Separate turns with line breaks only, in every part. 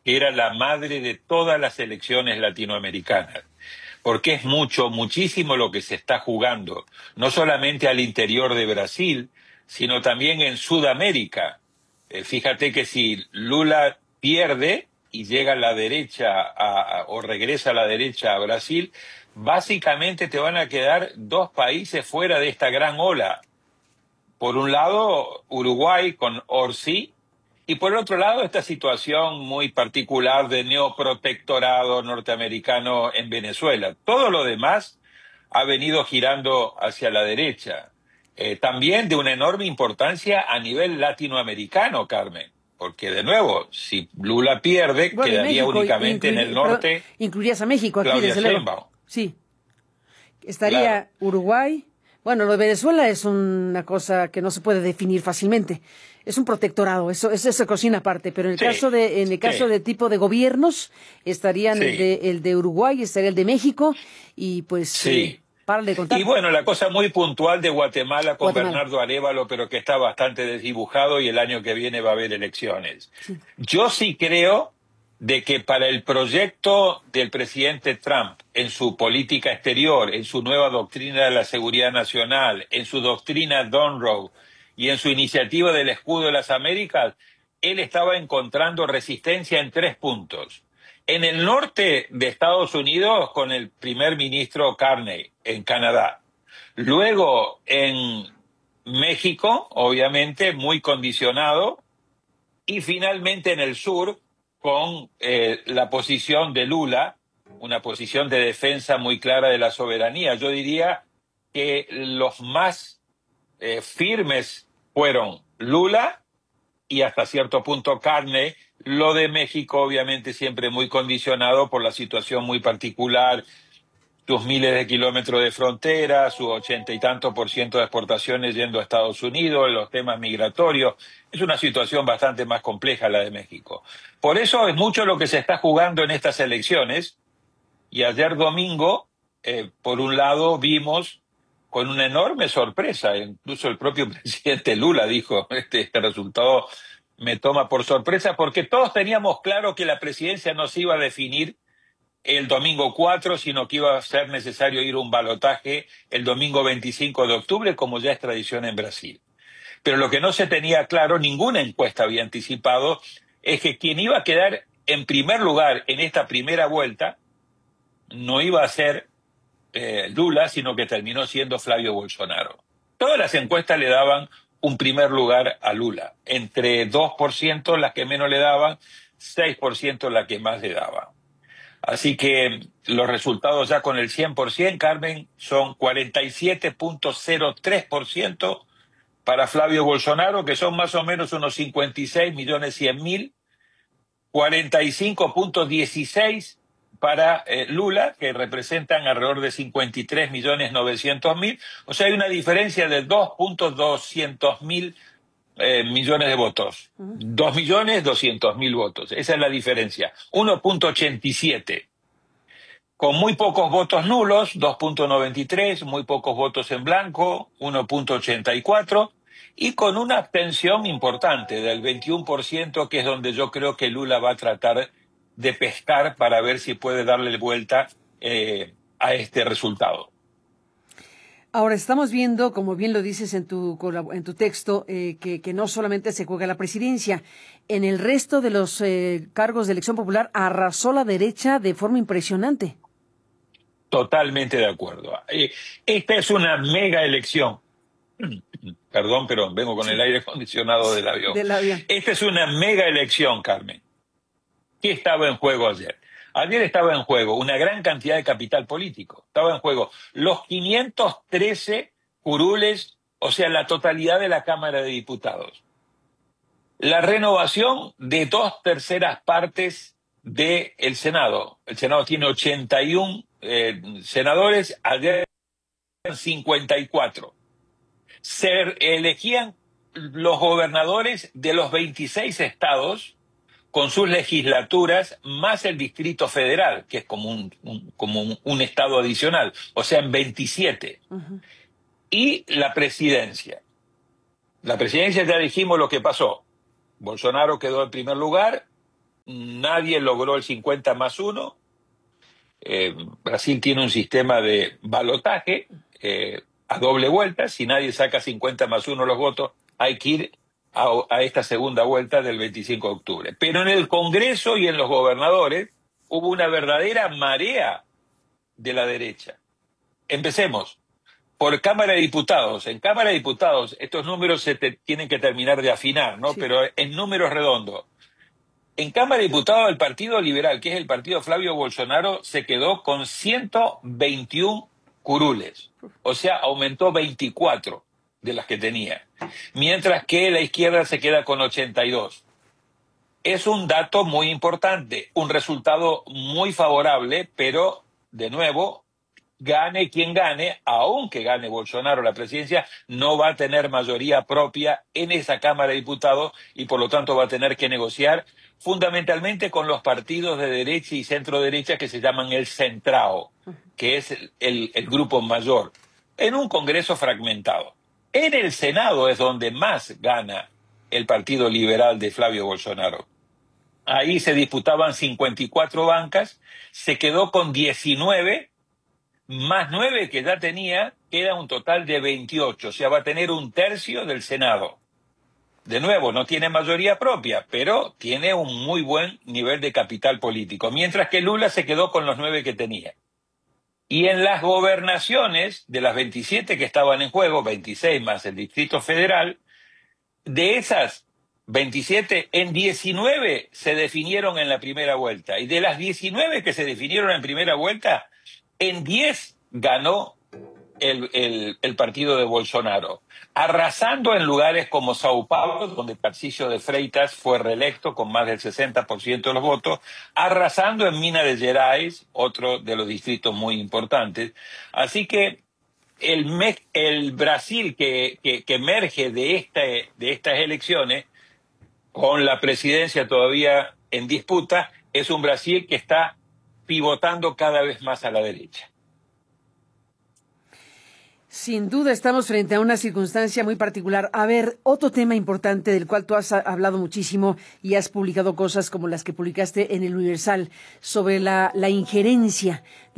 que era la madre de todas las elecciones latinoamericanas, porque es muchísimo lo que se está jugando, no solamente al interior de Brasil, sino también en Sudamérica. Fíjate que si Lula pierde y llega a la derecha o regresa a la derecha a Brasil, básicamente te van a quedar dos países fuera de esta gran ola. Por un lado, Uruguay con Orsi, y por otro lado, esta situación muy particular de neoprotectorado norteamericano en Venezuela. Todo lo demás ha venido girando hacia la derecha. También de una enorme importancia a nivel latinoamericano, Carmen, porque de nuevo, si Lula pierde,
Bueno, y
quedaría
México,
únicamente en el norte
incluirías a México aquí,
Claudia
desde luego.
Sheinbaum.
Sí,
Claro.
estaría Uruguay. Bueno, lo de Venezuela es una cosa que no se puede definir fácilmente. Es un protectorado, eso se cocina aparte, pero en el
Sí,
caso
sí,
de tipo de gobiernos, estarían
sí,
el de Uruguay, estaría el de México, y pues,
sí.
párale de
Y
contar.
bueno, la cosa muy puntual de Guatemala con
Guatemala.
Bernardo Arévalo, pero que está bastante desdibujado y el año que viene va a haber elecciones.
Sí.
Yo sí creo de que para el proyecto del presidente Trump en su política exterior, en su nueva doctrina de la seguridad nacional, en su doctrina Monroe y en su iniciativa del escudo de las Américas, él estaba encontrando resistencia en tres puntos. En el norte de Estados Unidos, con el primer ministro Carney, en Canadá. Luego en México, obviamente, muy condicionado. Y finalmente en el sur, con la posición de Lula, una posición de defensa muy clara de la soberanía. Yo diría que los más firmes fueron Lula y hasta cierto punto Carney. Lo de México, obviamente, siempre muy condicionado por la situación muy particular, sus miles de kilómetros de frontera, sus 80 y tanto por ciento de exportaciones yendo a Estados Unidos, los temas migratorios. Es una situación bastante más compleja la de México. Por eso es mucho lo que se está jugando en estas elecciones. Y ayer domingo, por un lado, vimos con una enorme sorpresa, incluso el propio presidente Lula dijo, este resultado me toma por sorpresa, porque todos teníamos claro que la presidencia no se iba a definir el domingo 4, sino que iba a ser necesario ir a un balotaje el domingo 25 de octubre, como ya es tradición en Brasil. Pero lo que no se tenía claro, ninguna encuesta había anticipado, es que quien iba a quedar en primer lugar en esta primera vuelta no iba a ser Lula, sino que terminó siendo Flavio Bolsonaro. Todas las encuestas le daban un primer lugar a Lula, entre 2% las que menos le daban, 6% las que más le daban. Así que los resultados ya con el 100%, Carmen, son 47.03% para Flavio Bolsonaro, que son más o menos unos 56.100.000, 45.16 para Lula, que representan alrededor de 53.900.000. O sea, hay una diferencia de 2.200.000 millones de votos. 2.200.000 votos. Esa es la diferencia. 1.87. Con muy pocos votos nulos, 2.93, muy pocos votos en blanco, 1.84, y con una abstención importante del 21%, que es donde yo creo que Lula va a tratar de pescar para ver si puede darle vuelta a este resultado.
Ahora estamos viendo, como bien lo dices en tu texto, que no solamente se juega la presidencia, en el resto de los cargos de elección popular arrasó la derecha de forma impresionante.
Totalmente de acuerdo. Esta es una mega elección. Perdón, pero vengo con el aire acondicionado del avión.
Del avión.
Esta es una mega elección, Carmen. ¿Qué estaba en juego ayer? Ayer estaba en juego una gran cantidad de capital político. Estaba en juego los 513 curules, o sea, la totalidad de la Cámara de Diputados. La renovación de 2/3 del Senado. El Senado tiene 81 senadores, ayer 54. Se elegían los gobernadores de los 26 estados con sus legislaturas, más el Distrito Federal, que es como un estado adicional, o sea, en 27. Y la presidencia. La presidencia, ya dijimos lo que pasó. Bolsonaro quedó en primer lugar, nadie logró el 50+1. Brasil tiene un sistema de balotaje a doble vuelta. Si nadie saca 50+1 los votos, hay que ir a esta segunda vuelta del 25 de octubre. Pero en el Congreso y en los gobernadores hubo una verdadera marea de la derecha. Empecemos por Cámara de Diputados. En Cámara de Diputados estos números tienen que terminar de afinar, ¿no?
Sí.
Pero en números redondos. En Cámara de Diputados el Partido Liberal, que es el partido de Flavio Bolsonaro, se quedó con 121 curules. O sea, aumentó 24 de las que tenía. Mientras que la izquierda se queda con 82. Es un dato muy importante, un resultado muy favorable, pero, de nuevo, gane quien gane, aunque gane Bolsonaro la presidencia, no va a tener mayoría propia en esa Cámara de Diputados y por lo tanto va a tener que negociar fundamentalmente con los partidos de derecha y centro derecha que se llaman el Centrao, que es el grupo mayor, en un Congreso fragmentado. En el Senado es donde más gana el Partido Liberal de Flavio Bolsonaro. Ahí se disputaban 54 bancas, se quedó con 19 más 9 que ya tenía, queda un total de 28, o sea, va a tener un tercio del Senado. De nuevo, no tiene mayoría propia, pero tiene un muy buen nivel de capital político, mientras que Lula se quedó con los 9 que tenía. Y en las gobernaciones, de las 27 que estaban en juego, 26 más el Distrito Federal, de esas 27, en 19 se definieron en la primera vuelta. Y de las 19 que se definieron en primera vuelta, en 10 ganó el partido de Bolsonaro, arrasando en lugares como Sao Paulo, donde Tarcísio de Freitas fue reelecto con más del 60% de los votos, arrasando en Minas Gerais, otro de los distritos muy importantes. Así que el Brasil que emerge de estas elecciones, con la presidencia todavía en disputa, es un Brasil que está pivotando cada vez más a la derecha.
Sin duda estamos frente a una circunstancia muy particular. A ver, otro tema importante del cual tú has hablado muchísimo y has publicado cosas como las que publicaste en el Universal sobre la injerencia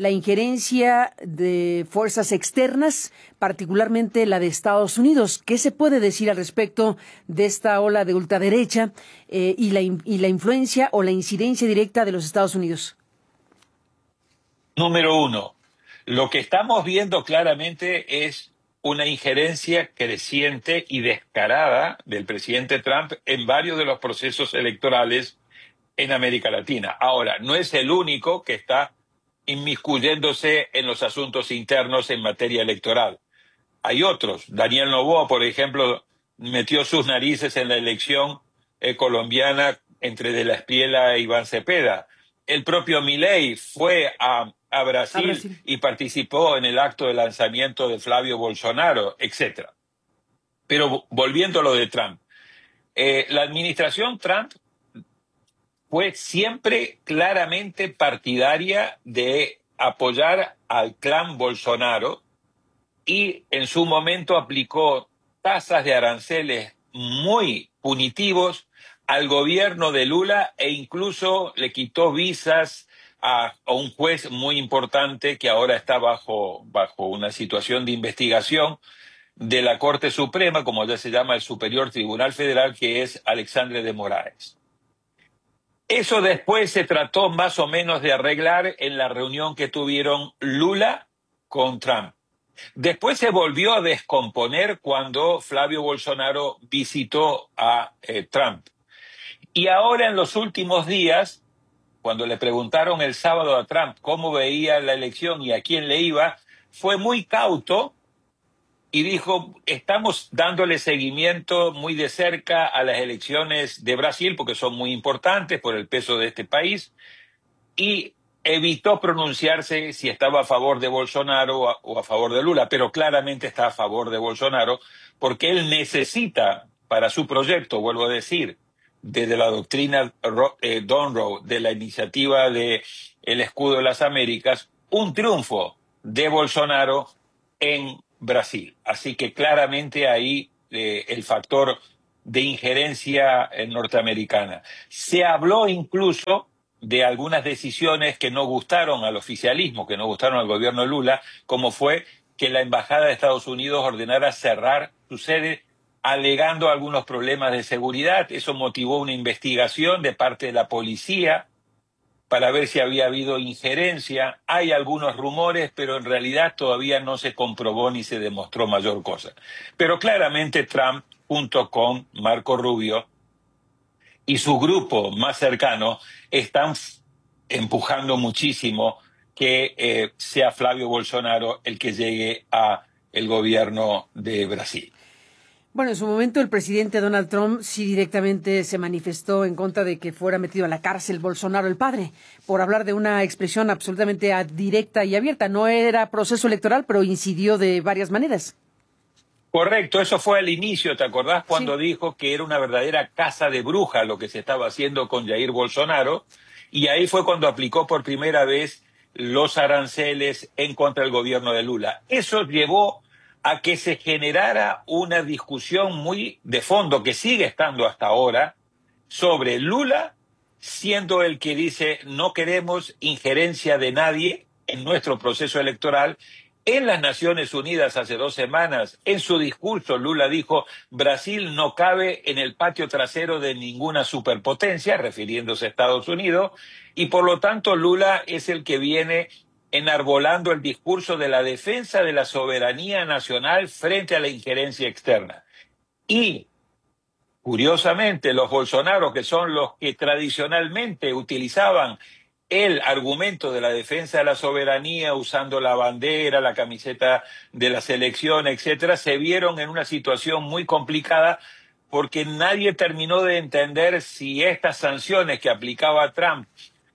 de fuerzas externas, particularmente la de Estados Unidos. ¿Qué se puede decir al respecto de esta ola de ultraderecha y la influencia o la incidencia directa de los Estados Unidos?
Número uno, lo que estamos viendo claramente es una injerencia creciente y descarada del presidente Trump en varios de los procesos electorales en América Latina. Ahora, no es el único que está inmiscuyéndose en los asuntos internos en materia electoral. Hay otros. Daniel Noboa, por ejemplo, metió sus narices en la elección colombiana entre De la Espriella e Iván Cepeda. El propio Milei fue a Brasil y participó en el acto de lanzamiento de Flavio Bolsonaro, etc. Pero volviendo a lo de Trump, la administración Trump fue siempre claramente partidaria de apoyar al clan Bolsonaro y en su momento aplicó tasas de aranceles muy punitivos al gobierno de Lula e incluso le quitó visas a un juez muy importante que ahora está bajo una situación de investigación de la Corte Suprema, como ya se llama el Superior Tribunal Federal, que es Alexandre de Moraes. Eso después se trató más o menos de arreglar en la reunión que tuvieron Lula con Trump. Después se volvió a descomponer cuando Flavio Bolsonaro visitó a Trump. Y ahora en los últimos días, cuando le preguntaron el sábado a Trump cómo veía la elección y a quién le iba, fue muy cauto y dijo, estamos dándole seguimiento muy de cerca a las elecciones de Brasil porque son muy importantes por el peso de este país, y evitó pronunciarse si estaba a favor de Bolsonaro o a favor de Lula, pero claramente está a favor de Bolsonaro porque él necesita para su proyecto, vuelvo a decir, desde la doctrina Donroe, de la iniciativa de el Escudo de las Américas, un triunfo de Bolsonaro en Brasil. Así que claramente ahí el factor de injerencia norteamericana. Se habló incluso de algunas decisiones que no gustaron al oficialismo, que no gustaron al gobierno de Lula, como fue que la Embajada de Estados Unidos ordenara cerrar su sede alegando algunos problemas de seguridad. Eso motivó una investigación de parte de la policía para ver si había habido injerencia. Hay algunos rumores, pero en realidad todavía no se comprobó ni se demostró mayor cosa. Pero claramente Trump, junto con Marco Rubio y su grupo más cercano, están empujando muchísimo que sea Flavio Bolsonaro el que llegue a el gobierno de Brasil.
Bueno, en su momento el presidente Donald Trump sí directamente se manifestó en contra de que fuera metido a la cárcel Bolsonaro el padre, por hablar de una expresión absolutamente directa y abierta. No era proceso electoral, pero incidió de varias maneras.
Correcto, eso fue al inicio, ¿te acordás? Cuando
Sí.
dijo que era una verdadera caza de brujas lo que se estaba haciendo con Jair Bolsonaro, y ahí fue cuando aplicó por primera vez los aranceles en contra del gobierno de Lula. Eso llevó a que se generara una discusión muy de fondo, que sigue estando hasta ahora, sobre Lula siendo el que dice no queremos injerencia de nadie en nuestro proceso electoral. En las Naciones Unidas hace 2 semanas, en su discurso, Lula dijo Brasil no cabe en el patio trasero de ninguna superpotencia, refiriéndose a Estados Unidos, y por lo tanto Lula es el que viene enarbolando el discurso de la defensa de la soberanía nacional frente a la injerencia externa. Y curiosamente, los Bolsonaro, que son los que tradicionalmente utilizaban el argumento de la defensa de la soberanía usando la bandera, la camiseta de la selección, etcétera, se vieron en una situación muy complicada porque nadie terminó de entender si estas sanciones que aplicaba Trump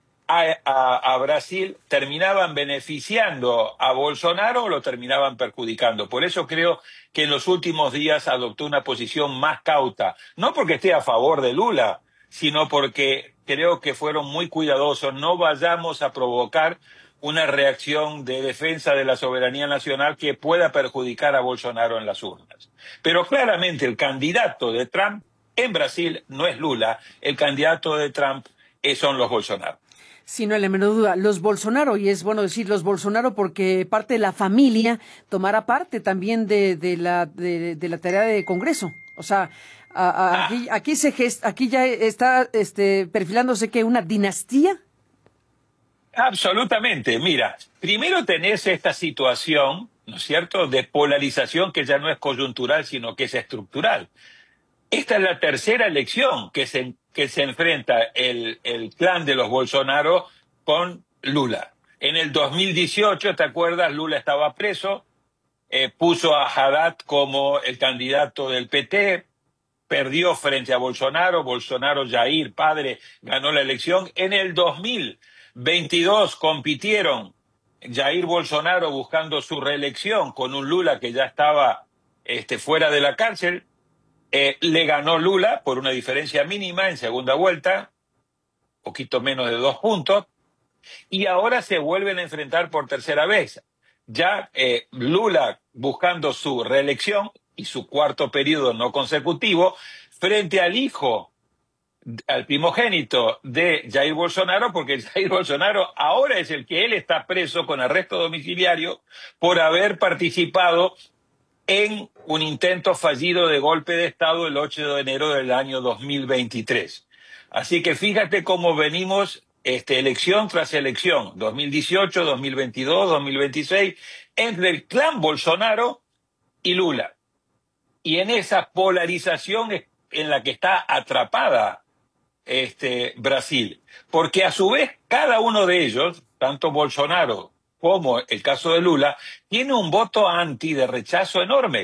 a Brasil terminaban beneficiando a Bolsonaro o lo terminaban perjudicando. Por eso creo que en los últimos días adoptó una posición más cauta, no porque esté a favor de Lula, sino porque creo que fueron muy cuidadosos. No vayamos a provocar una reacción de defensa de la soberanía nacional que pueda perjudicar a Bolsonaro en las urnas. Pero claramente el candidato de Trump en Brasil no es Lula, el candidato de Trump son los Bolsonaro.
Sí, no hay la menor duda. Los Bolsonaro, y es bueno decir los Bolsonaro porque parte de la familia tomará parte también de la tarea de Congreso. O sea, aquí ya está perfilándose que una dinastía.
Absolutamente. Mira, primero tenés esta situación, ¿no es cierto?, de polarización que ya no es coyuntural, sino que es estructural. Esta es la tercera elección que se enfrenta el clan de los Bolsonaro con Lula. En el 2018, ¿te acuerdas? Lula estaba preso, puso a Haddad como el candidato del PT, perdió frente a Bolsonaro, Bolsonaro Jair, padre, ganó la elección. En el 2022 compitieron Jair Bolsonaro buscando su reelección con un Lula que ya estaba fuera de la cárcel. Le ganó Lula por una diferencia mínima en segunda vuelta, poquito menos de 2 puntos, y ahora se vuelven a enfrentar por tercera vez. Ya Lula buscando su reelección y su cuarto periodo no consecutivo frente al hijo, al primogénito de Jair Bolsonaro, porque Jair Bolsonaro ahora es el que él está preso con arresto domiciliario por haber participado en un intento fallido de golpe de Estado el 8 de enero del año 2023. Así que fíjate cómo venimos elección tras elección, 2018, 2022, 2026, entre el clan Bolsonaro y Lula. Y en esa polarización en la que está atrapada Brasil, porque a su vez cada uno de ellos, tanto Bolsonaro como el caso de Lula, tiene un voto anti de rechazo enorme.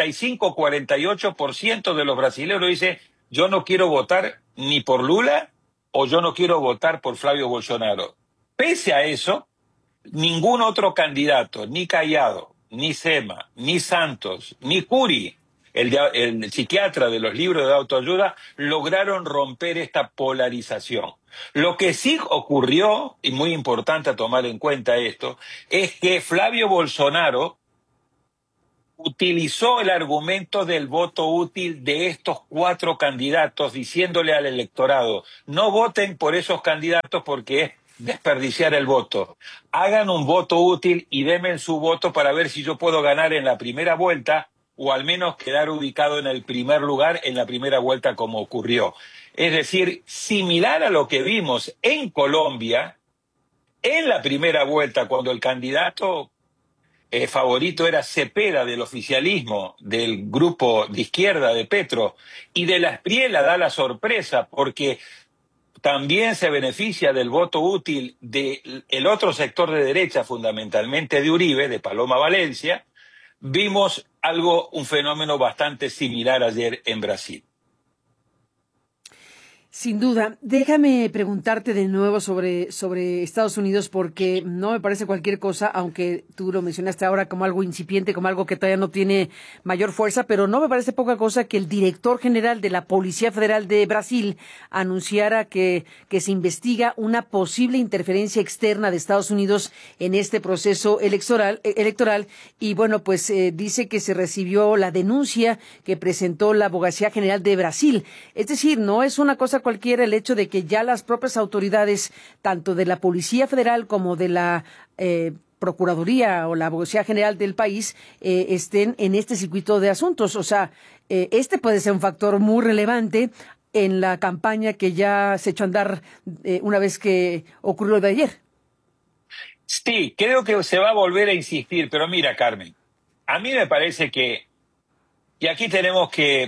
45-48% de los brasileños dicen yo no quiero votar ni por Lula o yo no quiero votar por Flavio Bolsonaro. Pese a eso, ningún otro candidato, ni Cayado, ni Sema, ni Santos, ni Curi, el psiquiatra de los libros de autoayuda, lograron romper esta polarización. Lo que sí ocurrió, y muy importante tomar en cuenta esto, es que Flavio Bolsonaro utilizó el argumento del voto útil de estos 4 candidatos, diciéndole al electorado, no voten por esos candidatos porque es desperdiciar el voto. Hagan un voto útil y denme su voto para ver si yo puedo ganar en la primera vuelta o al menos quedar ubicado en el primer lugar en la primera vuelta como ocurrió. Es decir, similar a lo que vimos en Colombia, en la primera vuelta, cuando el candidato favorito era Cepeda del oficialismo, del grupo de izquierda de Petro, y de la Espriella da la sorpresa porque también se beneficia del voto útil del otro sector de derecha, fundamentalmente de Uribe, de Paloma Valencia. Vimos un fenómeno bastante similar ayer en Brasil.
Sin duda. Déjame preguntarte de nuevo sobre Estados Unidos, porque no me parece cualquier cosa, aunque tú lo mencionaste ahora como algo incipiente, como algo que todavía no tiene mayor fuerza, pero no me parece poca cosa que el director general de la Policía Federal de Brasil anunciara que se investiga una posible interferencia externa de Estados Unidos en este proceso electoral y bueno, pues dice que se recibió la denuncia que presentó la Abogacía General de Brasil. Es decir, no es una cosa cualquiera el hecho de que ya las propias autoridades, tanto de la Policía Federal como de la Procuraduría o la Abogacía General del país, estén en este circuito de asuntos. O sea, este puede ser un factor muy relevante en la campaña que ya se echó a andar una vez que ocurrió lo de ayer.
Sí, creo que se va a volver a insistir, pero mira, Carmen, a mí me parece que, y aquí tenemos que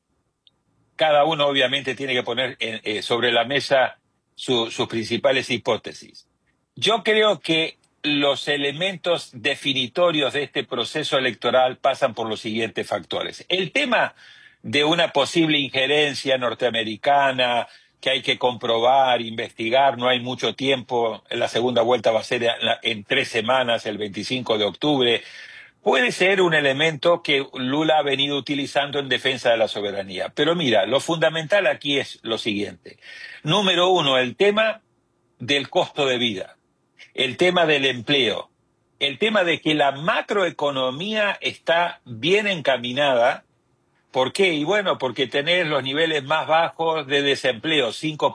cada uno obviamente tiene que poner sobre la mesa sus principales hipótesis. Yo creo que los elementos definitorios de este proceso electoral pasan por los siguientes factores. El tema de una posible injerencia norteamericana que hay que comprobar, investigar, no hay mucho tiempo, la segunda vuelta va a ser en 3 semanas, el 25 de octubre, puede ser un elemento que Lula ha venido utilizando en defensa de la soberanía. Pero mira, lo fundamental aquí es lo siguiente. Número 1, el tema del costo de vida, el tema del empleo, el tema de que la macroeconomía está bien encaminada. ¿Por qué? Y bueno, porque tenés los niveles más bajos de desempleo,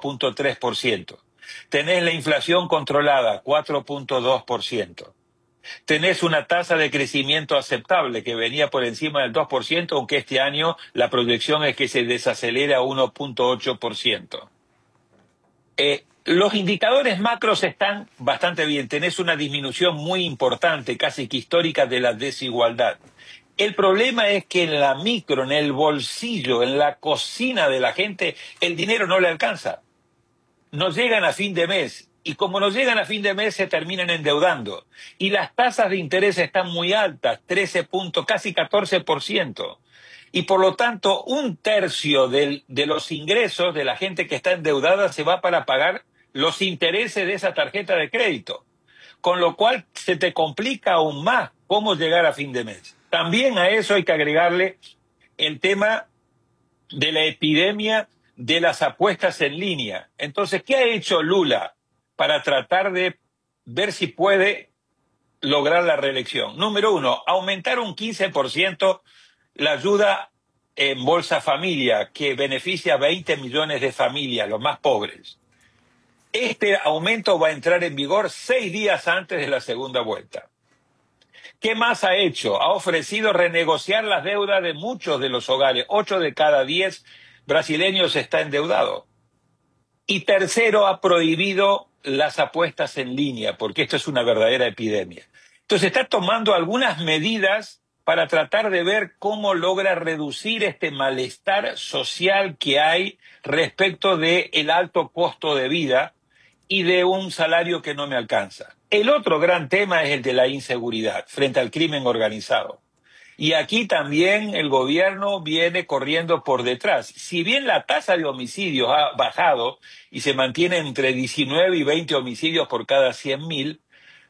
5.3%. Tenés la inflación controlada, 4.2%. Tenés una tasa de crecimiento aceptable que venía por encima del 2%, aunque este año la proyección es que se desacelera a 1.8%. Los indicadores macros están bastante bien. Tenés una disminución muy importante, casi que histórica, de la desigualdad. El problema es que en la micro, en el bolsillo, en la cocina de la gente, el dinero no le alcanza. No llegan a fin de mes. Y como no llegan a fin de mes, se terminan endeudando. Y las tasas de interés están muy altas, 13 puntos, casi 14%. Y por lo tanto, 1/3 de los ingresos de la gente que está endeudada se va para pagar los intereses de esa tarjeta de crédito. Con lo cual se te complica aún más cómo llegar a fin de mes. También a eso hay que agregarle el tema de la epidemia de las apuestas en línea. Entonces, ¿qué ha hecho Lula para tratar de ver si puede lograr la reelección? Número 1, aumentar un 15% la ayuda en Bolsa Familia, que beneficia a 20 millones de familias, los más pobres. Este aumento va a entrar en vigor 6 días antes de la segunda vuelta. ¿Qué más ha hecho? Ha ofrecido renegociar las deudas de muchos de los hogares. 8 de cada 10 brasileños está endeudado. Y tercero, ha prohibido las apuestas en línea, porque esto es una verdadera epidemia. Entonces está tomando algunas medidas para tratar de ver cómo logra reducir este malestar social que hay respecto del alto costo de vida y de un salario que no me alcanza. El otro gran tema es el de la inseguridad frente al crimen organizado. Y aquí también el gobierno viene corriendo por detrás. Si bien la tasa de homicidios ha bajado y se mantiene entre 19 y 20 homicidios por cada 100.000,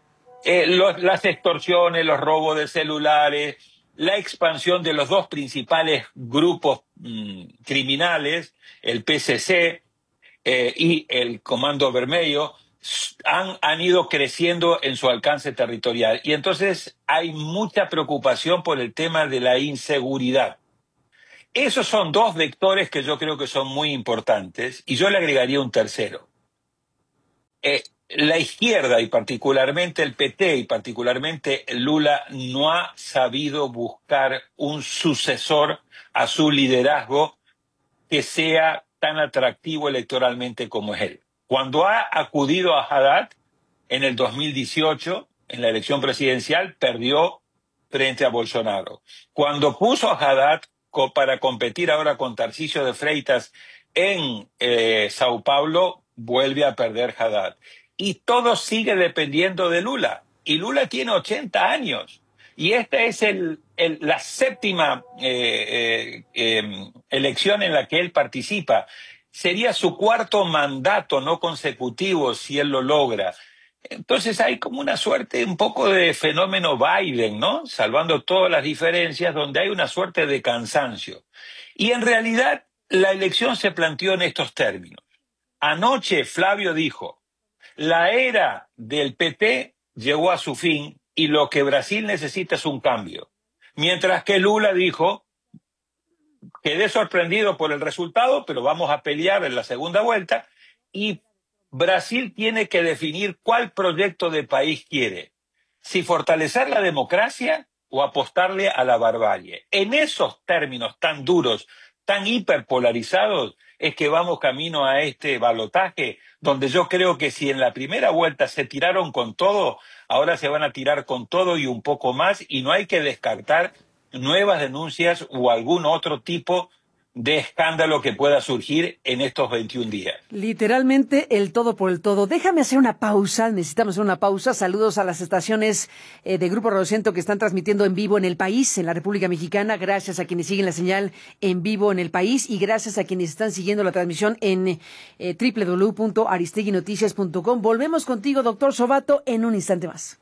las extorsiones, los robos de celulares, la expansión de los 2 principales grupos criminales, el PCC y el Comando Vermelho, han ido creciendo en su alcance territorial. Y entonces hay mucha preocupación por el tema de la inseguridad. Esos son dos vectores que yo creo que son muy importantes, y yo le agregaría un tercero. La izquierda, y particularmente el PT, y particularmente Lula, no ha sabido buscar un sucesor a su liderazgo que sea tan atractivo electoralmente como es él. Cuando ha acudido a Haddad en el 2018, en la elección presidencial, perdió frente a Bolsonaro. Cuando puso a Haddad para competir ahora con Tarcisio de Freitas en Sao Paulo, vuelve a perder Haddad. Y todo sigue dependiendo de Lula. Y Lula tiene 80 años. Y esta es la séptima elección en la que él participa. Sería su cuarto mandato no consecutivo si él lo logra. Entonces hay como una suerte, un poco de fenómeno Biden, ¿no? Salvando todas las diferencias, donde hay una suerte de cansancio. Y en realidad la elección se planteó en estos términos. Anoche Flavio dijo, la era del PT llegó a su fin y lo que Brasil necesita es un cambio. Mientras que Lula dijo, quedé sorprendido por el resultado, pero vamos a pelear en la segunda vuelta, y Brasil tiene que definir cuál proyecto de país quiere, si fortalecer la democracia o apostarle a la barbarie. En esos términos tan duros, tan hiperpolarizados, es que vamos camino a este balotaje, donde yo creo que si en la primera vuelta se tiraron con todo, ahora se van a tirar con todo y un poco más, y no hay que descartar nuevas denuncias o algún otro tipo de escándalo que pueda surgir en estos 21 días.
Literalmente el todo por el todo. Déjame hacer una pausa, necesitamos hacer una pausa. Saludos a las estaciones de Grupo Radiocentro que están transmitiendo en vivo en el país, en la República Mexicana. Gracias a quienes siguen la señal en vivo en el país y gracias a quienes están siguiendo la transmisión en www.aristeguinoticias.com. Volvemos contigo, doctor Sobato, en un instante más.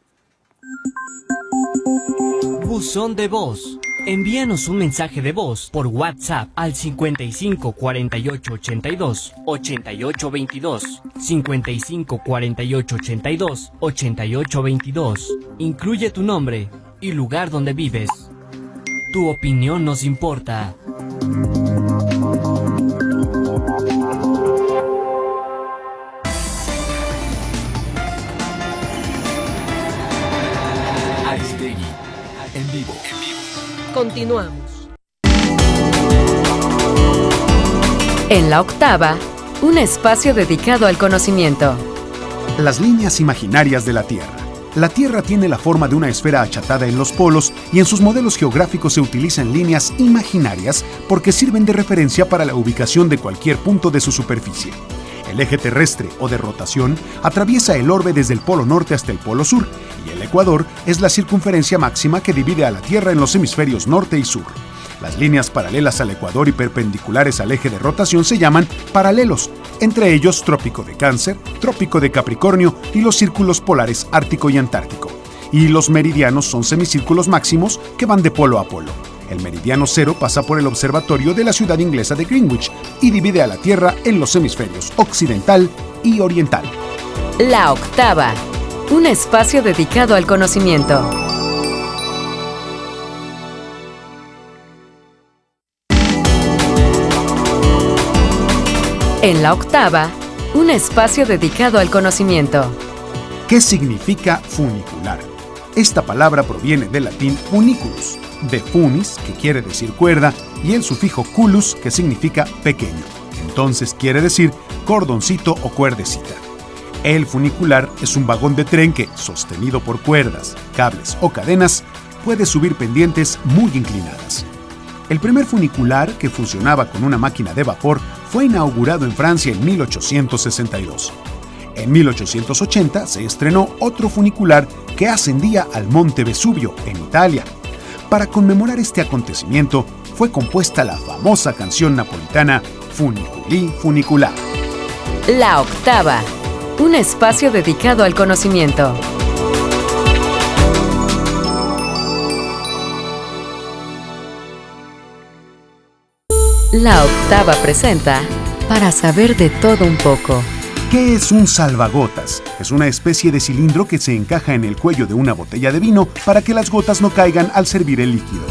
Buzón de voz. Envíanos un mensaje de voz por WhatsApp al 55 48 82 88 22. 55 48 82 88 22. Incluye tu nombre y lugar donde vives. Tu opinión nos importa.
Aristegui, en vivo.
Continuamos.
En la octava, un espacio dedicado al conocimiento.
Las líneas imaginarias de la Tierra. La Tierra tiene la forma de una esfera achatada en los polos y en sus modelos geográficos se utilizan líneas imaginarias porque sirven de referencia para la ubicación de cualquier punto de su superficie. El eje terrestre o de rotación atraviesa el orbe desde el polo norte hasta el polo sur y el ecuador es la circunferencia máxima que divide a la Tierra en los hemisferios norte y sur. Las líneas paralelas al ecuador y perpendiculares al eje de rotación se llaman paralelos, entre ellos Trópico de Cáncer, Trópico de Capricornio y los círculos polares Ártico y Antártico. Y los meridianos son semicírculos máximos que van de polo a polo. El meridiano cero pasa por el observatorio de la ciudad inglesa de Greenwich y divide a la Tierra en los hemisferios occidental y oriental.
La octava, un espacio dedicado al conocimiento. En la octava, un espacio dedicado al conocimiento.
¿Qué significa funicular? Esta palabra proviene del latín funiculus, de funis, que quiere decir cuerda, y el sufijo culus, que significa pequeño. Entonces quiere decir cordoncito o cuerdecita. El funicular es un vagón de tren que, sostenido por cuerdas, cables o cadenas, puede subir pendientes muy inclinadas. El primer funicular, que funcionaba con una máquina de vapor, fue inaugurado en Francia en 1862. En 1880 se estrenó otro funicular que ascendía al Monte Vesubio, en Italia. Para conmemorar este acontecimiento, fue compuesta la famosa canción napolitana Funiculi Funicular.
La octava, un espacio dedicado al conocimiento. La octava presenta Para saber de todo un poco.
¿Qué es un salvagotas? Es una especie de cilindro que se encaja en el cuello de una botella de vino para que las gotas no caigan al servir el líquido.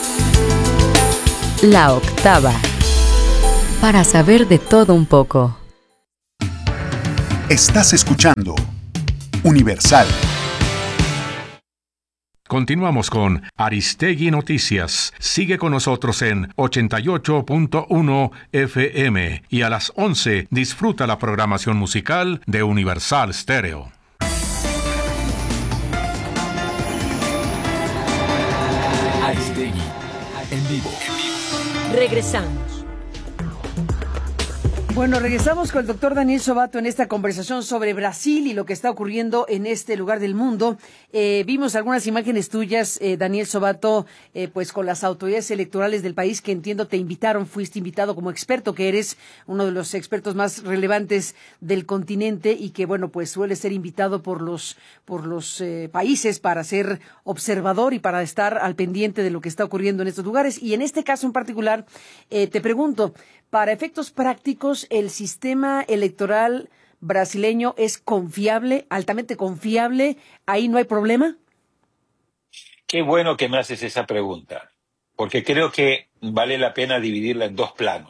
La octava. Para saber de todo un poco.
Estás escuchando Universal.
Continuamos con Aristegui Noticias. Sigue con nosotros en 88.1 FM y a las 11 disfruta la programación musical de Universal Stereo.
Aristegui en vivo.
Regresamos.
Bueno, regresamos con el doctor Daniel Sobato en esta conversación sobre Brasil y lo que está ocurriendo en este lugar del mundo. Vimos algunas imágenes tuyas, Daniel Sobato, pues con las autoridades electorales del país que entiendo te invitaron, fuiste invitado como experto, que eres uno de los expertos más relevantes del continente y que, bueno, pues suele ser invitado por los países para ser observador y para estar al pendiente de lo que está ocurriendo en estos lugares. Y en este caso en particular, te pregunto, para efectos prácticos, ¿el sistema electoral brasileño es confiable, altamente confiable? ¿Ahí no hay problema?
Qué bueno que me haces esa pregunta, porque creo que vale la pena dividirla en dos planos.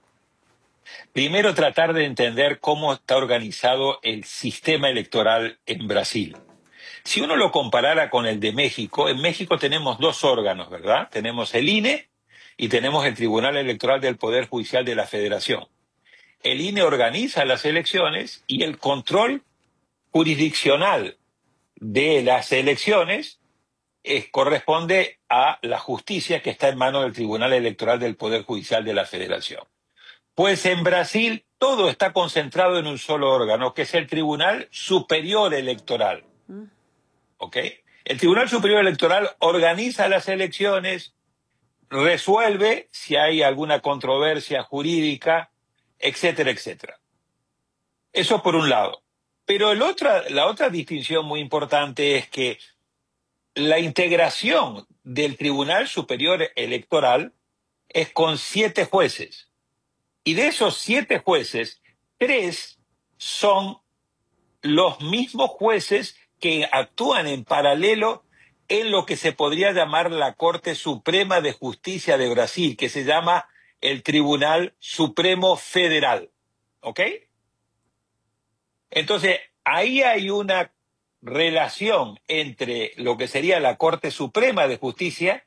Primero, tratar de entender cómo está organizado el sistema electoral en Brasil. Si uno lo comparara con el de México, en México tenemos dos órganos, ¿verdad? Tenemos el INE y tenemos el Tribunal Electoral del Poder Judicial de la Federación. El INE organiza las elecciones y el control jurisdiccional de las elecciones corresponde a la justicia que está en manos del Tribunal Electoral del Poder Judicial de la Federación. Pues en Brasil todo está concentrado en un solo órgano, que es el Tribunal Superior Electoral. ¿Ok? El Tribunal Superior Electoral organiza las elecciones, resuelve si hay alguna controversia jurídica, etcétera, etcétera. Eso por un lado. Pero la otra distinción muy importante es que la integración del Tribunal Superior Electoral es con 7 jueces. Y de esos 7 jueces, 3 son los mismos jueces que actúan en paralelo en lo que se podría llamar la Corte Suprema de Justicia de Brasil, que se llama el Tribunal Supremo Federal. ¿Ok? Entonces, ahí hay una relación entre lo que sería la Corte Suprema de Justicia,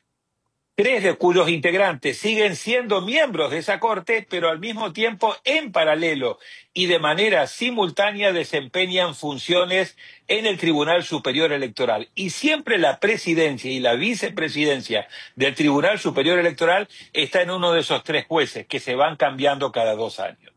3 de cuyos integrantes siguen siendo miembros de esa Corte, pero al mismo tiempo, en paralelo y de manera simultánea, desempeñan funciones en el Tribunal Superior Electoral. Y siempre la presidencia y la vicepresidencia del Tribunal Superior Electoral está en uno de esos 3 jueces, que se van cambiando cada 2 años.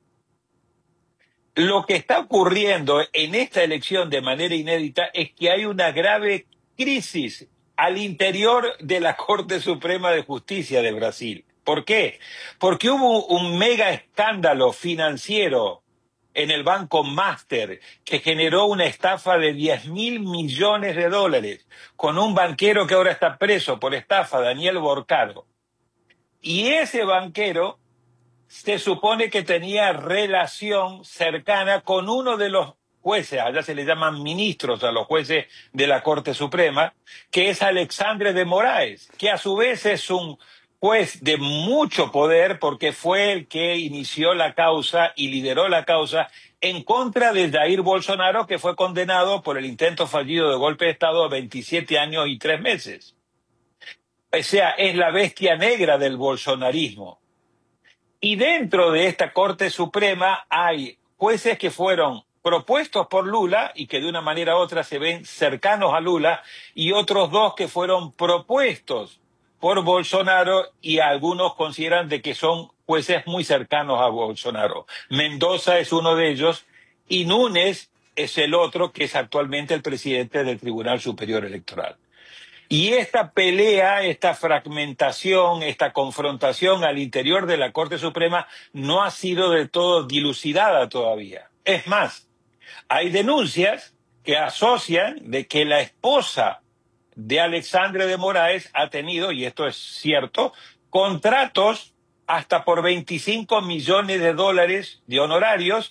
Lo que está ocurriendo en esta elección de manera inédita es que hay una grave crisis al interior de la Corte Suprema de Justicia de Brasil. ¿Por qué? Porque hubo un mega escándalo financiero en el Banco Master que generó una estafa de 10.000 millones de dólares con un banquero que ahora está preso por estafa, Daniel Borcaro. Y ese banquero se supone que tenía relación cercana con uno de los jueces, allá se le llaman ministros a los jueces de la Corte Suprema, que es Alexandre de Moraes, que a su vez es un juez de mucho poder porque fue el que inició la causa y lideró la causa en contra de Jair Bolsonaro, que fue condenado por el intento fallido de golpe de Estado a 27 años y 3 meses. O sea, es la bestia negra del bolsonarismo. Y dentro de esta Corte Suprema hay jueces que fueron propuestos por Lula y que de una manera u otra se ven cercanos a Lula, y otros 2 que fueron propuestos por Bolsonaro y algunos consideran de que son jueces muy cercanos a Bolsonaro. Mendoza es uno de ellos y Núñez es el otro, que es actualmente el presidente del Tribunal Superior Electoral. Y esta pelea, esta fragmentación, esta confrontación al interior de la Corte Suprema no ha sido del todo dilucidada todavía. Es más, hay denuncias que asocian de que la esposa de Alexandre de Moraes ha tenido, y esto es cierto, contratos hasta por 25 millones de dólares de honorarios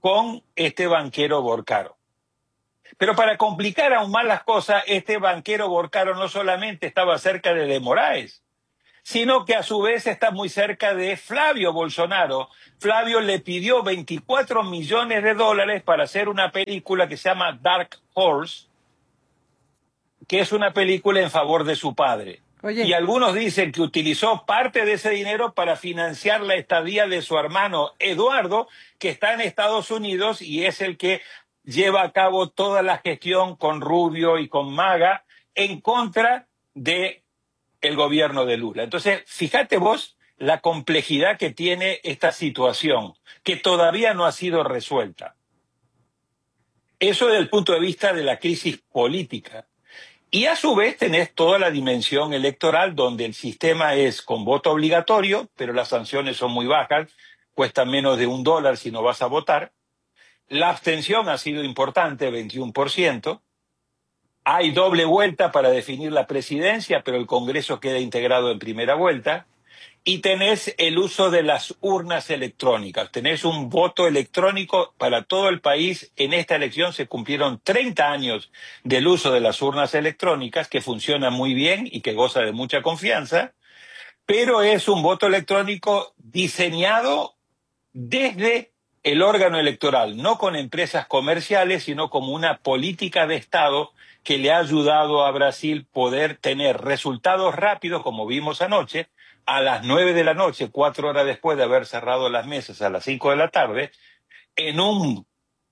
con este banquero Borcaro. Pero para complicar aún más las cosas, este banquero Borcaro no solamente estaba cerca de Moraes, sino que a su vez está muy cerca de Flavio Bolsonaro. Flavio le pidió $24 millones para hacer una película que se llama Dark Horse, que es una película en favor de su padre.
Oye.
Y algunos dicen que utilizó parte de ese dinero para financiar la estadía de su hermano Eduardo, que está en Estados Unidos y es el que lleva a cabo toda la gestión con Rubio y con Maga en contra de el gobierno de Lula. Entonces, fíjate vos la complejidad que tiene esta situación, que todavía no ha sido resuelta. Eso desde el punto de vista de la crisis política. Y a su vez tenés toda la dimensión electoral, donde el sistema es con voto obligatorio, pero las sanciones son muy bajas, cuestan menos de $1 si no vas a votar. La abstención ha sido importante, 21%. Hay doble vuelta para definir la presidencia, pero el Congreso queda integrado en primera vuelta. Y tenés el uso de las urnas electrónicas. Tenés un voto electrónico para todo el país. En esta elección se cumplieron 30 años del uso de las urnas electrónicas, que funciona muy bien y que goza de mucha confianza. Pero es un voto electrónico diseñado desde el órgano electoral, no con empresas comerciales, sino como una política de Estado que le ha ayudado a Brasil poder tener resultados rápidos, como vimos anoche, a las 9 de la noche, 4 horas después de haber cerrado las mesas a las 5 de la tarde, en un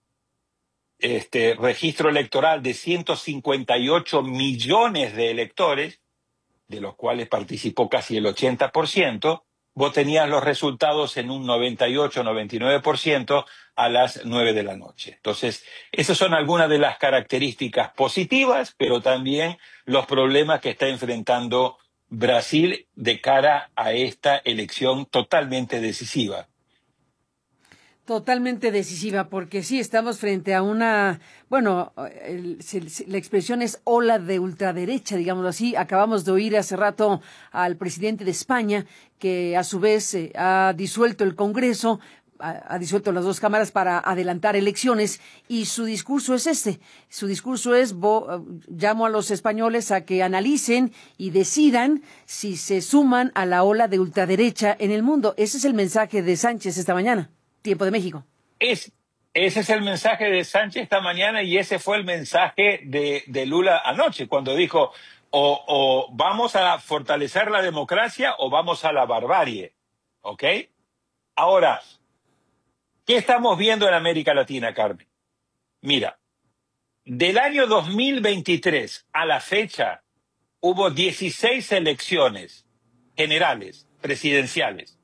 registro electoral de 158 millones de electores, de los cuales participó casi el 80%, vos tenías los resultados en un 98-99% a las 9 de la noche. Entonces, esas son algunas de las características positivas, pero también los problemas que está enfrentando Brasil de cara a esta elección totalmente decisiva.
Totalmente decisiva, porque sí, estamos frente a una, bueno, la expresión es ola de ultraderecha, digámoslo así. Acabamos de oír hace rato al presidente de España, que a su vez ha disuelto el Congreso, ha disuelto las dos cámaras para adelantar elecciones, y su discurso es su discurso es, llamo a los españoles a que analicen y decidan si se suman a la ola de ultraderecha en el mundo. Ese es el mensaje de Sánchez esta mañana. Tiempo de México.
Ese es el mensaje de Sánchez esta mañana, y ese fue el mensaje de Lula anoche, cuando dijo o vamos a fortalecer la democracia o vamos a la barbarie. ¿Ok? Ahora, ¿qué estamos viendo en América Latina, Carmen? Mira, del año 2023 a la fecha hubo 16 elecciones generales, presidenciales.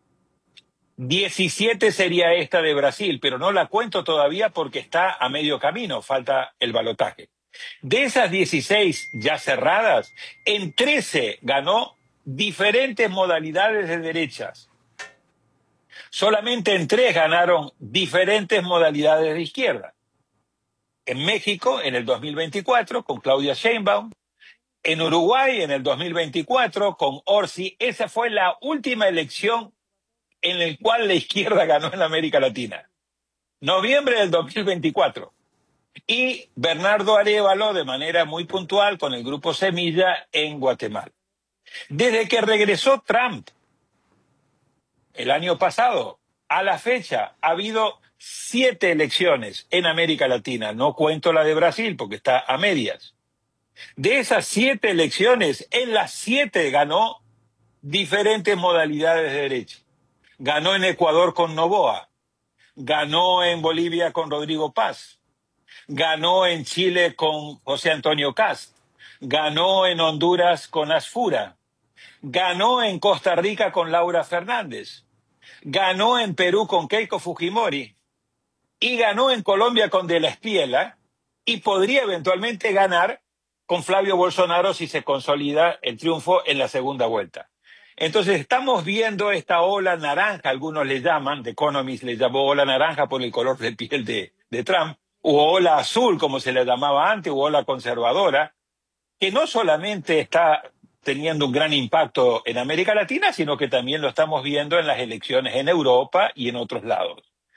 17 sería esta de Brasil, pero no la cuento todavía porque está a medio camino, falta el balotaje. De esas 16 ya cerradas, en 13 ganó diferentes modalidades de derechas. Solamente en 3 ganaron diferentes modalidades de izquierda. En México, en el 2024, con Claudia Sheinbaum. En Uruguay, en el 2024, con Orsi. Esa fue la última elección en el cual la izquierda ganó en América Latina. Noviembre del 2024. Y Bernardo Arévalo, de manera muy puntual, con el Grupo Semilla en Guatemala. Desde que regresó Trump el año pasado a la fecha, ha habido 7 elecciones en América Latina. No cuento la de Brasil porque está a medias. De esas 7 elecciones, en las 7 ganó diferentes modalidades de derecha. Ganó en Ecuador con Noboa, ganó en Bolivia con Rodrigo Paz, ganó en Chile con José Antonio Kast, ganó en Honduras con Asfura, ganó en Costa Rica con Laura Fernández, ganó en Perú con Keiko Fujimori y ganó en Colombia con De la Espriella, y podría eventualmente ganar con Flavio Bolsonaro si se consolida el triunfo en la segunda vuelta. Entonces estamos viendo esta ola naranja, algunos le llaman, The Economist le llamó ola naranja por el color de piel de Trump, o ola azul como se le llamaba antes, o ola conservadora, que no solamente está teniendo un gran impacto en América Latina, sino que también lo estamos viendo en las elecciones en Europa y en otros lados.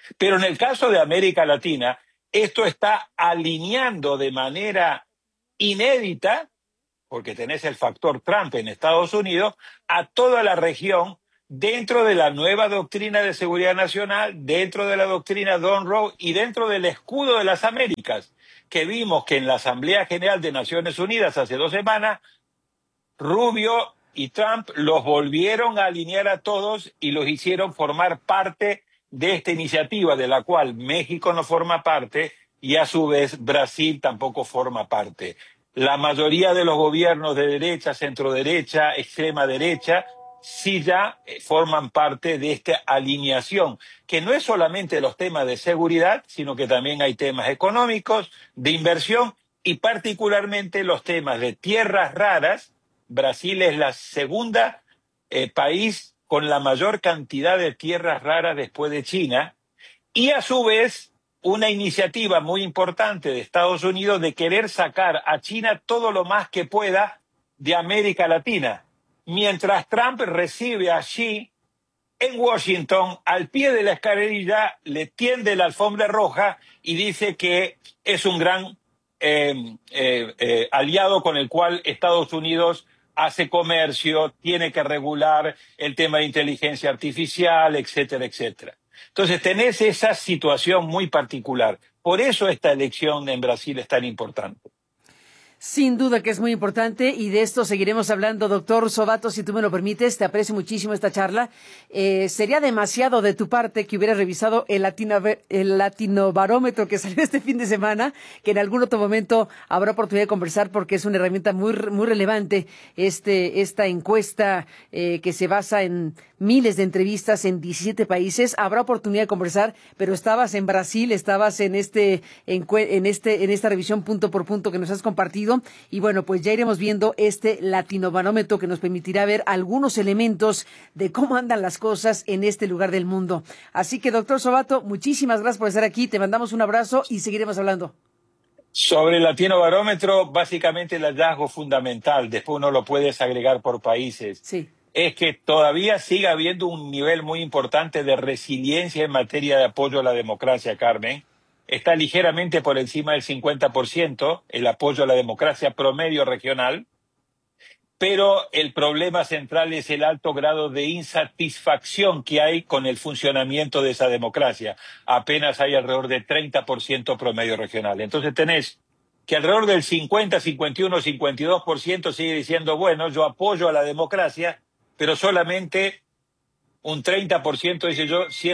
Pero en el caso de América Latina, esto está alineando de manera inédita, porque tenés el factor Trump en Estados Unidos, a toda la región dentro de la nueva doctrina de seguridad nacional, dentro de la doctrina Monroe y dentro del escudo de las Américas, que vimos que en la Asamblea General de Naciones Unidas hace 2 semanas, Rubio y Trump los volvieron a alinear a todos y los hicieron formar parte de esta iniciativa, de la cual México no forma parte y a su vez Brasil tampoco forma parte. La mayoría de los gobiernos de derecha, centroderecha, extrema derecha, sí ya forman parte de esta alineación, que no es solamente los temas de seguridad, sino que también hay temas económicos, de inversión y particularmente los temas de tierras raras. Brasil es la segunda país con la mayor cantidad de tierras raras después de China, y a su vez una iniciativa muy importante de Estados Unidos de querer sacar a China todo lo más que pueda de América Latina, mientras Trump recibe a Xi en Washington, al pie de la escalerilla, le tiende la alfombra roja y dice que es un gran aliado con el cual Estados Unidos hace comercio, tiene que regular el tema de inteligencia artificial, etcétera, etcétera. Entonces tenés esa situación muy particular. Por eso esta elección en Brasil es tan importante.
Sin duda que es muy importante y de esto seguiremos hablando. Doctor Sobato, si tú me lo permites, te aprecio muchísimo esta charla. Sería demasiado de tu parte que hubieras revisado el Latinobarómetro que salió este fin de semana, que en algún otro momento habrá oportunidad de conversar porque es una herramienta muy relevante esta encuesta que se basa en miles de entrevistas en 17 países. Habrá oportunidad de conversar, pero estabas en Brasil, estabas en esta revisión punto por punto que nos has compartido. Y bueno, pues ya iremos viendo este Latinobarómetro que nos permitirá ver algunos elementos de cómo andan las cosas en este lugar del mundo. Así que, doctor Sobato, muchísimas gracias por estar aquí. Te mandamos un abrazo y seguiremos hablando.
Sobre el Latinobarómetro, básicamente el hallazgo fundamental, después uno lo puede agregar por países,
sí,
es que todavía sigue habiendo un nivel muy importante de resiliencia en materia de apoyo a la democracia, Carmen. Está ligeramente por encima del 50% el apoyo a la democracia promedio regional, pero el problema central es el alto grado de insatisfacción que hay con el funcionamiento de esa democracia. Apenas hay alrededor de 30% promedio regional. Entonces tenés que alrededor del 50, 51, 52% sigue diciendo, bueno, yo apoyo a la democracia, pero solamente un 30% dice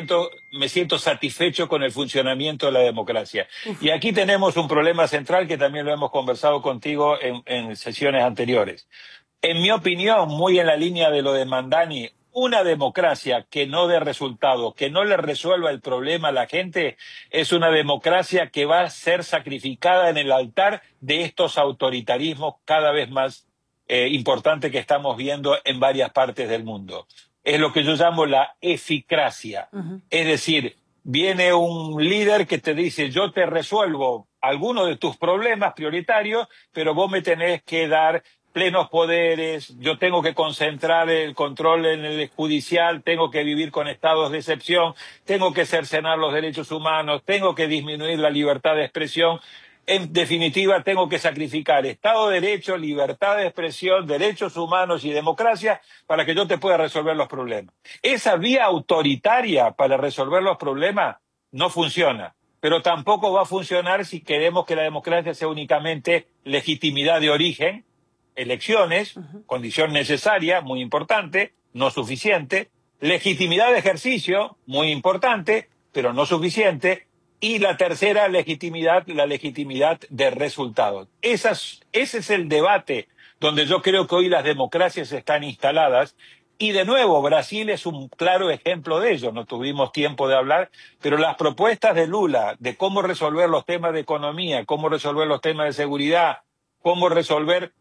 me siento satisfecho con el funcionamiento de la democracia. Y aquí tenemos un problema central que también lo hemos conversado contigo en sesiones anteriores. En mi opinión, muy en la línea de lo de Mandani, una democracia que no dé resultado, que no le resuelva el problema a la gente, es una democracia que va a ser sacrificada en el altar de estos autoritarismos cada vez más importantes que estamos viendo en varias partes del mundo. Es lo que yo llamo la eficracia. Es decir, viene un líder que te dice, yo te resuelvo algunos de tus problemas prioritarios, pero vos me tenés que dar plenos poderes, yo tengo que concentrar el control en el judicial, tengo que vivir con estados de excepción, tengo que cercenar los derechos humanos, tengo que disminuir la libertad de expresión. En definitiva, tengo que sacrificar Estado de Derecho, libertad de expresión, derechos humanos y democracia para que yo te pueda resolver los problemas. Esa vía autoritaria para resolver los problemas no funciona, pero tampoco va a funcionar si queremos que la democracia sea únicamente legitimidad de origen, elecciones, condición necesaria, muy importante, no suficiente, legitimidad de ejercicio, muy importante, pero no suficiente, y la tercera legitimidad, la legitimidad de resultados. Ese es el debate donde yo creo que hoy las democracias están instaladas. Y de nuevo, Brasil es un claro ejemplo de ello. No tuvimos tiempo de hablar, pero las propuestas de Lula de cómo resolver los temas de economía, cómo resolver los temas de seguridad, cómo resolver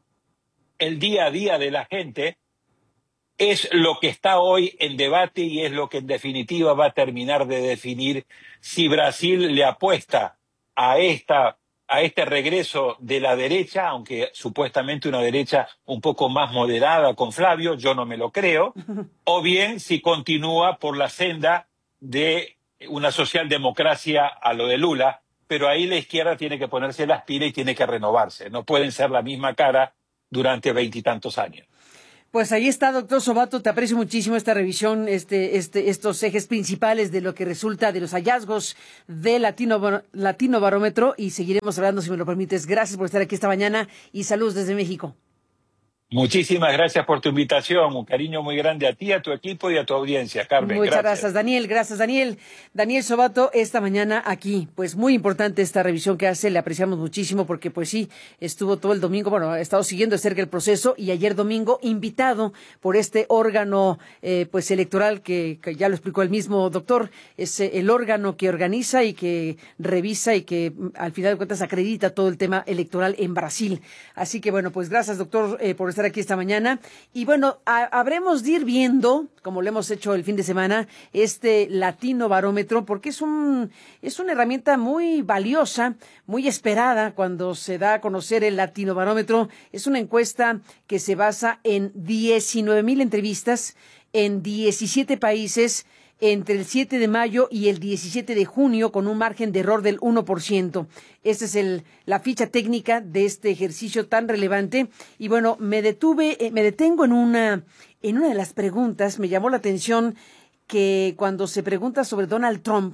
el día a día de la gente, es lo que está hoy en debate y es lo que en definitiva va a terminar de definir si Brasil le apuesta a este regreso de la derecha, aunque supuestamente una derecha un poco más moderada con Flavio, yo no me lo creo, o bien si continúa por la senda de una socialdemocracia a lo de Lula, pero ahí la izquierda tiene que ponerse las pilas y tiene que renovarse. No pueden ser la misma cara durante 20 y tantos años.
Pues ahí está, doctor Sobato, te aprecio muchísimo esta revisión, estos ejes principales de lo que resulta de los hallazgos de Latino Barómetro, y seguiremos hablando, si me lo permites. Gracias por estar aquí esta mañana y saludos desde México.
Muchísimas gracias por tu invitación. Un cariño muy grande a ti, a tu equipo y a tu audiencia, Carmen.
Muchas gracias, Daniel. Gracias, Daniel. Daniel Sobato, esta mañana aquí. Pues muy importante esta revisión que hace. Le apreciamos muchísimo porque, pues sí, estuvo todo el domingo, bueno, ha estado siguiendo de cerca el proceso, y ayer domingo invitado por este órgano pues electoral que ya lo explicó el mismo doctor. Es el órgano que organiza y que revisa y que al final de cuentas acredita todo el tema electoral en Brasil. Así que, bueno, pues gracias, doctor, por estar aquí esta mañana. Y bueno, habremos de ir viendo, como lo hemos hecho el fin de semana, este Latino Barómetro, porque es una herramienta muy valiosa, muy esperada cuando se da a conocer el Latino Barómetro. Es una encuesta que se basa en 19,000 entrevistas en 17 países entre el 7 de mayo y el 17 de junio, con un margen de error del 1%. Esta es la ficha técnica de este ejercicio tan relevante. Y bueno, me detengo en una de las preguntas. Me llamó la atención que cuando se pregunta sobre Donald Trump,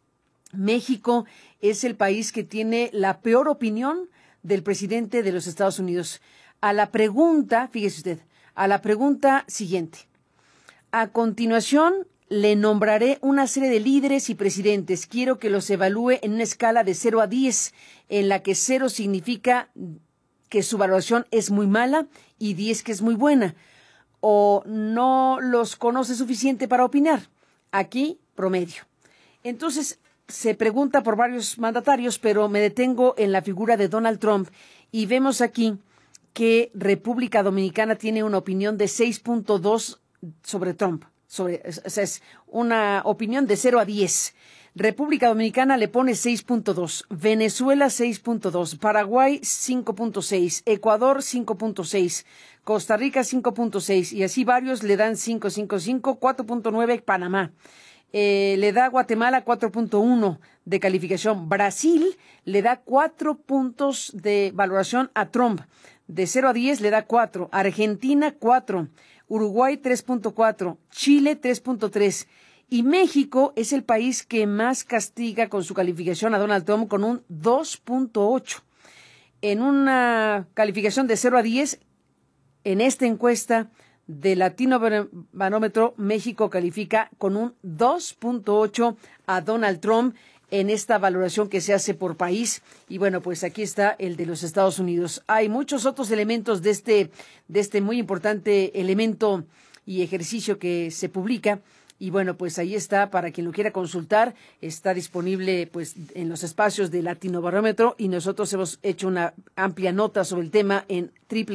México es el país que tiene la peor opinión del presidente de los Estados Unidos. A la pregunta, fíjese usted, a la pregunta siguiente: a continuación le nombraré una serie de líderes y presidentes. Quiero que los evalúe en una escala de 0 a 10, en la que 0 significa que su valoración es muy mala y 10 que es muy buena, o no los conoce suficiente para opinar. Aquí, promedio. Entonces, se pregunta por varios mandatarios, pero me detengo en la figura de Donald Trump, y vemos aquí que República Dominicana tiene una opinión de 6.2 sobre Trump. Es una opinión de 0 a 10. República Dominicana le pone 6.2, Venezuela 6.2, Paraguay 5.6, Ecuador 5.6, Costa Rica 5.6, y así varios le dan 5.55, 4.9 Panamá. Le da Guatemala 4.1 de calificación. Brasil le da 4 puntos de valoración a Trump. De 0 a 10 le da 4. Argentina 4. Uruguay 3.4, Chile 3.3, y México es el país que más castiga con su calificación a Donald Trump, con un 2.8. En una calificación de 0 a 10, en esta encuesta de Latino Barómetro, México califica con un 2.8 a Donald Trump en esta valoración que se hace por país. Y bueno, pues aquí está el de los Estados Unidos. Hay muchos otros elementos de este muy importante elemento y ejercicio que se publica. Y bueno, pues ahí está, para quien lo quiera consultar, está disponible pues en los espacios de Latino Barómetro, y nosotros hemos hecho una amplia nota sobre el tema en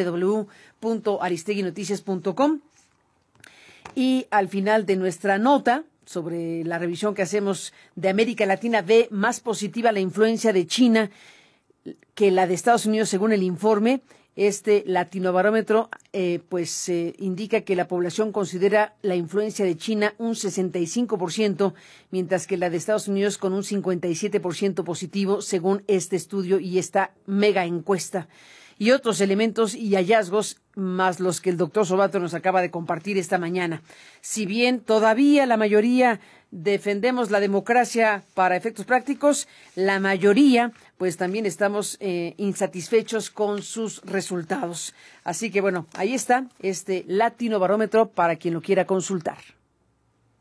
www.aristeguinoticias.com. Y al final de nuestra nota sobre la revisión que hacemos de América Latina, ve más positiva la influencia de China que la de Estados Unidos, según el informe. Este Latino Barómetro indica que la población considera la influencia de China un 65%, mientras que la de Estados Unidos con un 57% positivo, según este estudio y esta mega encuesta. Y otros elementos y hallazgos más los que el doctor Sobato nos acaba de compartir esta mañana. Si bien todavía la mayoría defendemos la democracia para efectos prácticos, la mayoría pues también estamos insatisfechos con sus resultados. Así que bueno, ahí está este Latino Barómetro para quien lo quiera consultar.